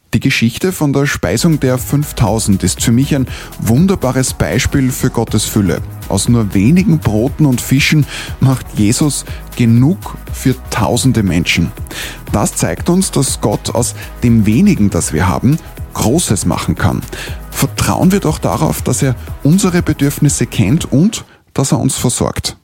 Die Geschichte von der Speisung der 5000 ist für mich ein wunderbares Beispiel für Gottes Fülle. Aus nur wenigen Broten und Fischen macht Jesus genug für tausende Menschen. Das zeigt uns, dass Gott aus dem Wenigen, das wir haben, Großes machen kann. Vertrauen wir doch darauf, dass er unsere Bedürfnisse kennt und dass er uns versorgt.